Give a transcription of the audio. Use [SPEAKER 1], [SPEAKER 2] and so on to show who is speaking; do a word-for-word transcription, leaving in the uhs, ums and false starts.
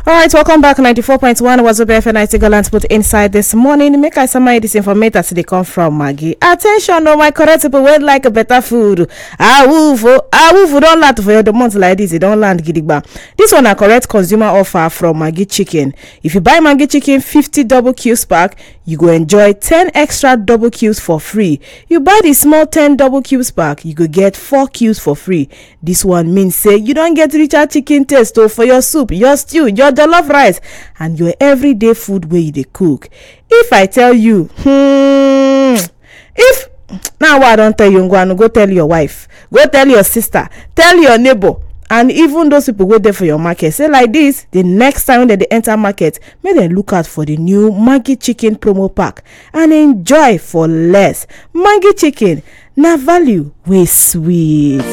[SPEAKER 1] All right, welcome back. ninety-four point one was B F N ninety Gallant put inside this morning. Make I summarize this information as they come from Maggie. Attention, oh my correct people would like a better food. Ah, woof, ah, woof, don't land for the month like this. It don't land gidigba. This one a correct consumer offer from Maggie Chicken. If you buy Maggie Chicken fifty double cubes pack, you go enjoy ten extra double cubes for free. You buy the small ten double cubes pack, you go get four cubes for free. This one means say you don't get richer chicken taste oh, for your soup, your stew, your jollof rice and your everyday food where you dey cook. If I tell you hmm if now what I don't tell you, go go tell your wife, go tell your sister, tell your neighbor, and even those people go there for your market, say like this, the next time that they enter market, may they look out for the new Maggie Chicken promo pack and enjoy for less. Maggie Chicken, na value wey sweet.